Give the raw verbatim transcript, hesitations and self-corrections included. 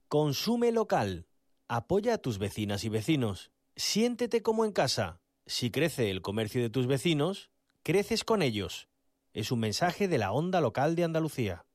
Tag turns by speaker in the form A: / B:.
A: Consume local. Apoya a tus vecinas y vecinos. Siéntete como en casa. Si crece el comercio de tus vecinos, creces con ellos. Es un mensaje de la Onda Local de Andalucía.